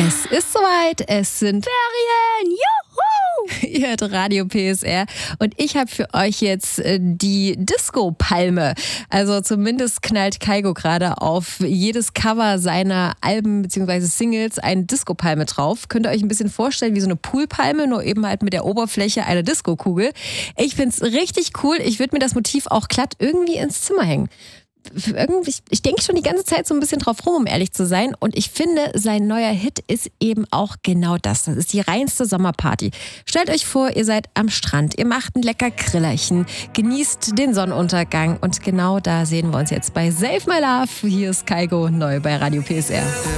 Es ist soweit, es sind Ferien, juhu! Ihr hört Radio PSR und ich habe für euch jetzt die Disco-Palme. Also zumindest knallt Kygo gerade auf jedes Cover seiner Alben bzw. Singles eine Disco-Palme drauf. Könnt ihr euch ein bisschen vorstellen wie so eine Poolpalme, nur eben halt mit der Oberfläche einer Disco-Kugel. Ich finde es richtig cool. Ich würde mir das Motiv auch glatt irgendwie ins Zimmer hängen. Ich denke schon die ganze Zeit so ein bisschen drauf rum, um ehrlich zu sein. Und ich finde, sein neuer Hit ist eben auch genau das. Das ist die reinste Sommerparty. Stellt euch vor, ihr seid am Strand, ihr macht ein lecker Grillerchen, genießt den Sonnenuntergang. Und genau da sehen wir uns jetzt bei Save My Love. Hier ist Kygo, neu bei Radio PSR.